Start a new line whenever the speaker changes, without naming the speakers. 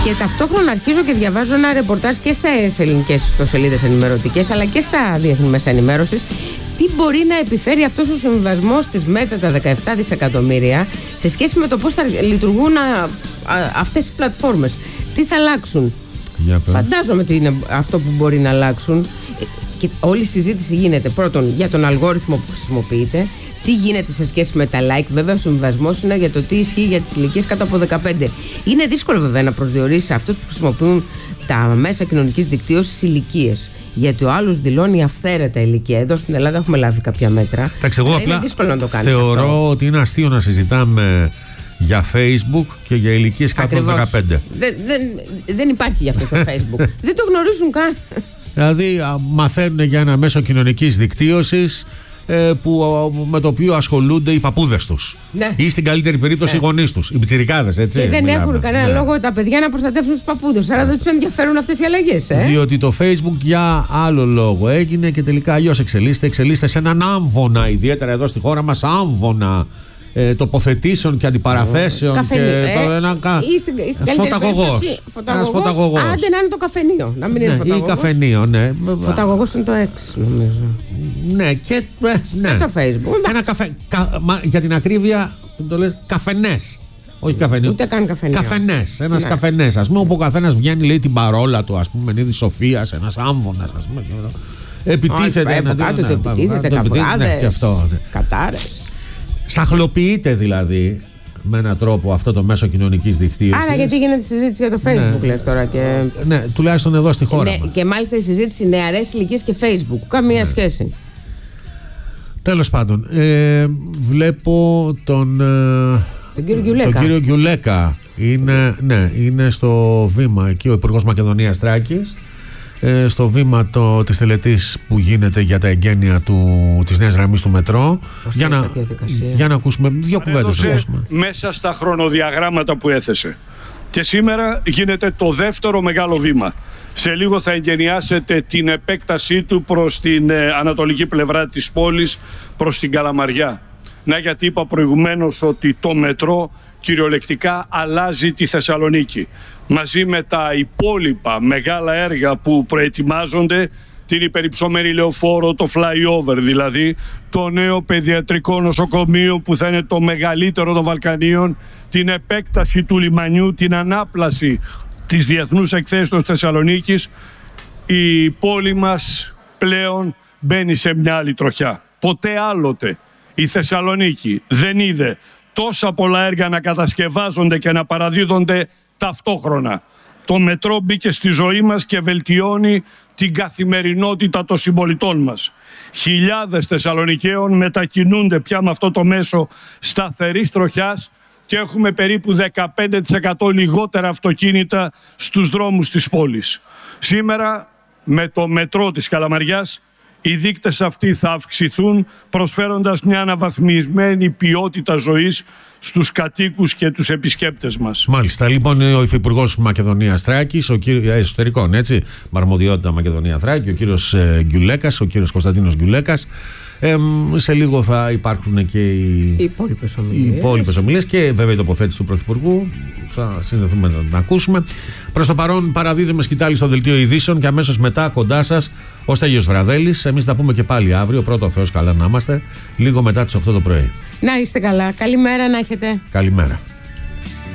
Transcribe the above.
Και ταυτόχρονα αρχίζω και διαβάζω ένα ρεπορτάζ και στις ελληνικές ιστοσελίδες ενημερωτικές, αλλά και στα διεθνή μέσα ενημέρωσης. Τι μπορεί να επιφέρει αυτός ο συμβιβασμός της ΜΕΤΑ, τα 17 δισεκατομμύρια, σε σχέση με το πώς θα λειτουργούν αυτές οι πλατφόρμες. Τι θα αλλάξουν. Φαντάζομαι τι είναι αυτό που μπορεί να αλλάξουν. Και όλη η συζήτηση γίνεται πρώτον για τον αλγόριθμο που χρησιμοποιείται, τι γίνεται σε σχέση με τα like. Βέβαια, ο συμβιβασμός είναι για το τι ισχύει για τις ηλικίες κάτω από 15. Είναι δύσκολο βέβαια να προσδιορίσει αυτούς που χρησιμοποιούν τα μέσα κοινωνικής δικτύωσης ηλικίες. Γιατί ο άλλος δηλώνει αυθαίρετα ηλικία. Εδώ στην Ελλάδα έχουμε λάβει κάποια μέτρα.
Εγώ απλά
είναι δύσκολο να το κάνεις
θεωρώ
αυτό.
ότι είναι αστείο να συζητάμε για Facebook και για ηλικίες κάτω από 15.
Δεν υπάρχει για αυτό το Facebook. Δεν το γνωρίζουν καν.
Δηλαδή μαθαίνουν για ένα μέσο κοινωνικής δικτύωσης με το οποίο ασχολούνται οι παππούδες τους.
Ναι.
Ή στην καλύτερη περίπτωση οι γονείς τους. Οι πιτσιρικάδες, έτσι.
Και δεν έχουν κανένα λόγο τα παιδιά να προστατεύσουν τους παππούδες. Άρα δεν τους ενδιαφέρουν αυτές οι αλλαγές.
Διότι το Facebook για άλλο λόγο έγινε και τελικά αλλιώς εξελίσσεται σε έναν άμβονα, ιδιαίτερα εδώ στη χώρα μας, άμβονα τοποθετήσεων και αντιπαραθέσεων. Ένας φωταγωγός.
Άντε να είναι το καφενείο. Να μην είναι φωταγωγός.
Ή καφενείο, ναι.
Φωταγωγός είναι το 6, νομίζω.
Ναι, και. Ναι.
Το Facebook.
Ένα για την ακρίβεια, το λες καφενές. Όχι καφενείο.
Ούτε καν καφενείο.
Καφενές. Ένας καφενές, ας πούμε, όπου ο καθένας βγαίνει, λέει την παρόλα του, ας πούμε, Νίδη Σοφίας, ένας άμβονας, ας πούμε. Επιτίθεται.
Επιτίθεται καπράδες. Κατάρες.
Σαχλοποιείται δηλαδή με έναν τρόπο αυτό το μέσο κοινωνικής δικτύωσης.
Άρα γιατί γίνεται συζήτηση για το Facebook, λες τώρα.
Ναι, τουλάχιστον εδώ στη χώρα μας.
Και μάλιστα η συζήτηση νεαρές ηλικίες και Facebook. Καμία σχέση.
Τέλος πάντων, βλέπω τον κύριο Γκιουλέκα. Είναι στο βήμα εκεί ο Υπουργός Μακεδονίας Θράκης. Στο βήμα της τελετής που γίνεται για τα εγγένεια της νέας γραμμής του μετρό. Για να ακούσουμε δύο κουβέντες.
Μέσα στα χρονοδιαγράμματα που έθεσε. Και σήμερα γίνεται το δεύτερο μεγάλο βήμα. Σε λίγο θα εγγενιάσετε την επέκτασή του προς την ανατολική πλευρά της πόλης, προς την Καλαμαριά. Να, γιατί είπα προηγουμένως ότι το μετρό κυριολεκτικά αλλάζει τη Θεσσαλονίκη. Μαζί με τα υπόλοιπα μεγάλα έργα που προετοιμάζονται, την υπερυψωμένη λεωφόρο, το flyover δηλαδή, το νέο παιδιατρικό νοσοκομείο που θα είναι το μεγαλύτερο των Βαλκανίων, την επέκταση του λιμανιού, την ανάπλαση της διεθνούς εκθέσεως Θεσσαλονίκης, η πόλη μας πλέον μπαίνει σε μια άλλη τροχιά. Ποτέ άλλοτε η Θεσσαλονίκη δεν είδε τόσα πολλά έργα να κατασκευάζονται και να παραδίδονται ταυτόχρονα. Το μετρό μπήκε στη ζωή μας και βελτιώνει την καθημερινότητα των συμπολιτών μας. Χιλιάδες Θεσσαλονικαίων μετακινούνται πια με αυτό το μέσο σταθερής τροχιάς και έχουμε περίπου 15% λιγότερα αυτοκίνητα στους δρόμους της πόλης. Σήμερα με το μετρό της Καλαμαριάς οι δείκτες αυτοί θα αυξηθούν, προσφέροντας μια αναβαθμισμένη ποιότητα ζωής στους κατοίκους και τους επισκέπτες μας.
Μάλιστα. Λοιπόν, ο Υφυπουργός Μακεδονίας Θράκης, ο κύριος εσωτερικών, έτσι, μαρμοδιότητα Μακεδονία Θράκη, ο κύριος Γκιουλέκας, ο κύριος Κωνσταντίνος Γκιουλέκας. Σε λίγο θα υπάρχουν και οι υπόλοιπες ομιλίες και βέβαια η τοποθέτηση του Πρωθυπουργού. Θα συνδεθούμε να την ακούσουμε. Προς το παρόν, παραδίδουμε σκητάλη στο δελτίο ειδήσεων και αμέσως μετά κοντά σας ο Στέλιος Βραδέλης. Εμείς θα πούμε και πάλι αύριο. Πρώτο Θεός καλά να είμαστε, λίγο μετά τις 8 το πρωί.
Να είστε καλά. Καλημέρα να έχετε.
Καλημέρα.